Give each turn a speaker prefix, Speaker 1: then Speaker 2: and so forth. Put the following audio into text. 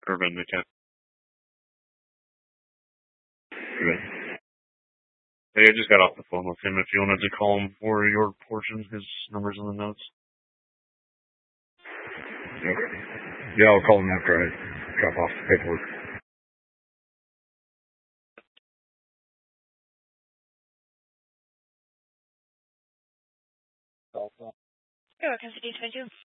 Speaker 1: Urban McKenna. Good. Hey, I just got off the phone with him. If you wanted to call him for your portion, his number's in the notes.
Speaker 2: Okay. Yeah, I'll call him after I drop off the paperwork.
Speaker 3: You're welcome to D22.